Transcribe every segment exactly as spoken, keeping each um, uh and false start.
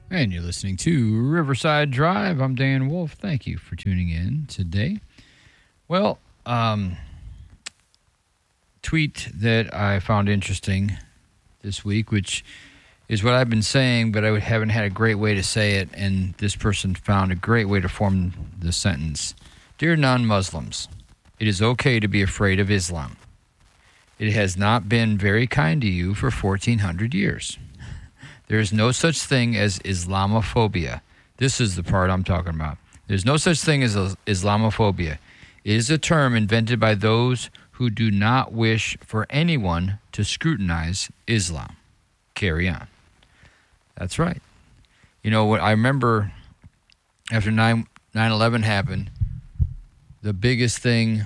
And you're listening to Riverside Drive. I'm Dan Wolf. Thank you for tuning in today. Well, um, tweet that I found interesting this week, which is what I've been saying, but I haven't had a great way to say it, and this person found a great way to form the sentence. Dear non-Muslims, it is okay to be afraid of Islam. It has not been very kind to you for fourteen hundred years. There is no such thing as Islamophobia. This is the part I'm talking about. There's no such thing as Islamophobia. It is a term invented by those who do not wish for anyone to scrutinize Islam. Carry on. That's right. You know, what I remember after nine eleven happened, the biggest thing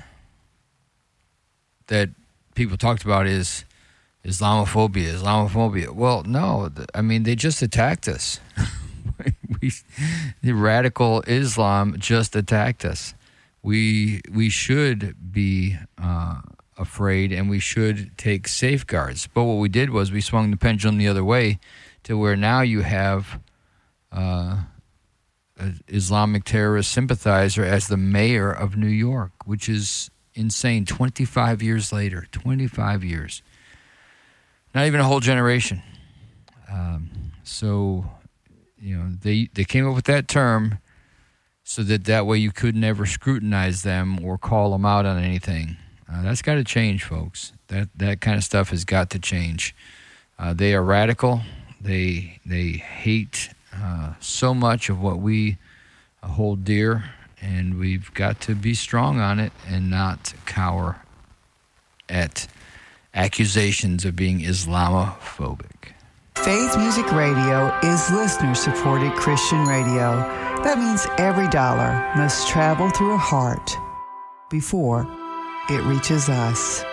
that people talked about is Islamophobia, Islamophobia. Well, no, I mean, they just attacked us. we, the radical Islam just attacked us. We we should be uh, afraid, and we should take safeguards. But what we did was we swung the pendulum the other way to where now you have uh, an Islamic terrorist sympathizer as the mayor of New York, which is insane. twenty-five years later, twenty-five years. Not even a whole generation. Um, so, you know, they they came up with that term so that that way you could never scrutinize them or call them out on anything. Uh, that's got to change, folks. That that kind of stuff has got to change. Uh, they are radical. They they hate uh, so much of what we uh, hold dear, and we've got to be strong on it and not cower at accusations of being Islamophobic. Faith Music Radio is listener-supported Christian radio. That means every dollar must travel through a heart before it reaches us.